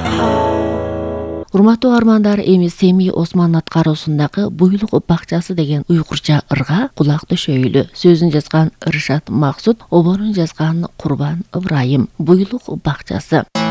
Урматтуу армандар, эми Семий Осман аткаруусундагы Буйлук бакчасы деген уйгурча ырга кулак төшөйлү. Сөзүн жазган Рышат Максут, оборун жазган Курбан Ыбрайым. Буйлук бакчасы.